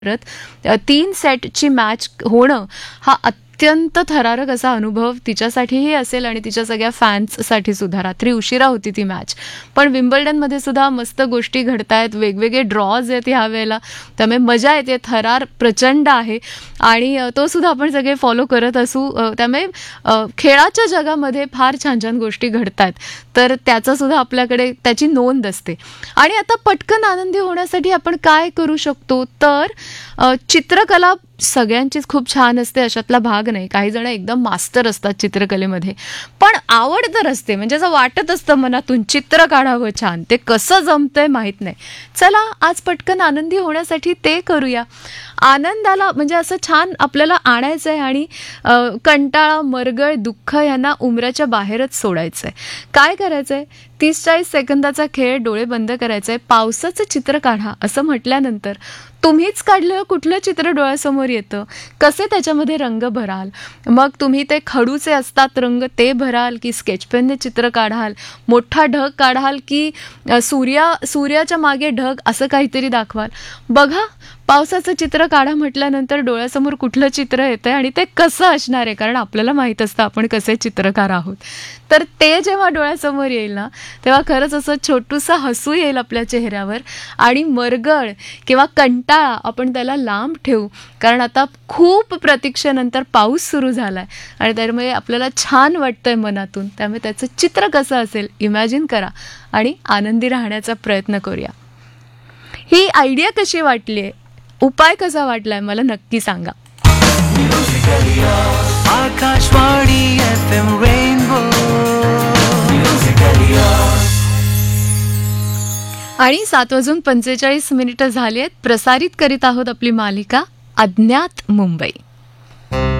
3 सेटची match होणं हा अत्यंत थरारक असा अनुभव तिच्यासाठीही असेल आणि तिच्या सगळ्या फॅन्ससाठी सुद्धा. रात्री उशिरा होती ती मॅच, पण विम्बल्डनमध्ये सुद्धा मस्त गोष्टी घडतायत, वेगवेगळे ड्रॉज आहेत ह्या वेळेला, त्यामुळे मजा येते, थरार प्रचंड आहे आणि तो सुद्धा आपण सगळे फॉलो करत असू. त्यामुळे खेळाच्या जगामध्ये फार छान छान गोष्टी घडतायत, तर त्याचा सुद्धा आपल्याकडे त्याची नोंद असते. आणि आता पटकन आनंदी होण्यासाठी आपण काय करू शकतो, तर चित्रकला सगळ्यांचीच खूप छान असते, अशातला भाग नाही. काही जण एकदम मास्टर असतात चित्रकलेमध्ये, पण आवड तर असते, म्हणजे असं वाटत असतं मनातून चित्र काढावं छान, ते कसं जमतंय माहीत नाही. चला आज पटकन आनंदी होण्यासाठी ते करूया. आनंदाला म्हणजे असं छान आपल्याला आणायचं आहे आणि कंटाळा, मरगळ, दुःख यांना उमराच्या बाहेरच सोडायचं आहे. काय करायचं आहे, 30-40 सेकंदाचा खेळ, डोळे बंद करायचे, पावसाचं चित्र काढा असं म्हटल्यानंतर तुम्हीच काढलेलं कुठलं चित्र डोळ्यासमोर येतं, कसे त्याच्यामध्ये रंग भराल, मग तुम्ही ते खडूचे असतात रंग ते भराल की स्केच पेनने चित्र काढाल, मोठा ढग काढाल की सूर्याच्या मागे ढग, असं काहीतरी दाखवाल. बघा, पावसाचं चित्र काढा म्हटल्यानंतर डोळ्यासमोर कुठलं चित्र येतंय आणि ते कसं असणार आहे, कारण आपल्याला माहीत असतं आपण कसे चित्रकार आहोत. तर ते जेव्हा डोळ्यासमोर येईल ना, तेव्हा खरंच असं छोटूसं हसू येईल आपल्या चेहऱ्यावर आणि मरगळ किंवा कंटाळा आपण त्याला लांब ठेवू, कारण आता खूप प्रतीक्षेनंतर पाऊस सुरू झालाय आणि त्यामुळे आपल्याला छान वाटतंय मनातून. त्यामुळे त्याचं चित्र कसं असेल इमॅजिन करा आणि आनंदी राहण्याचा प्रयत्न करूया. ही आयडिया कशी वाटली, उपाय कसा वाटलाय मला नक्की सांगा. Akashvani FM rainbow. आणि 7:45 झाली आहेत. प्रसारित करीत आहोत आपली मालिका अज्ञात मुंबई.